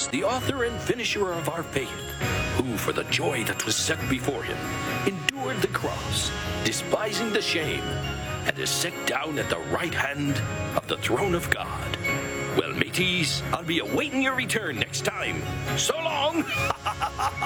Jesus, the author and finisher of our faith, who for the joy that was set before him endured the cross, despising the shame, and is set down at the right hand of the throne of God. Well, mateys, I'll be awaiting your return next time. So long!